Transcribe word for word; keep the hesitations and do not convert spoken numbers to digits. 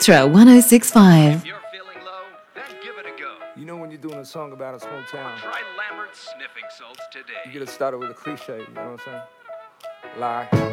Metro one oh six point five. If you're feeling low, then give it a go. You know when you're doing a song about a small town, Try Lambert's sniffing salts today. you gotta start it with a cliche, you know what I'm saying? Lie.